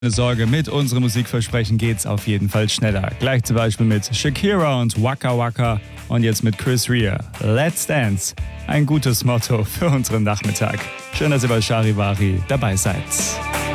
Keine Sorge, mit unserem Musikversprechen geht's auf jeden Fall schneller. Gleich zum Beispiel mit Shakira und Waka Waka und jetzt mit Chris Rea. Let's Dance. Ein gutes Motto für unseren Nachmittag. Schön, dass ihr bei Charivari dabei seid.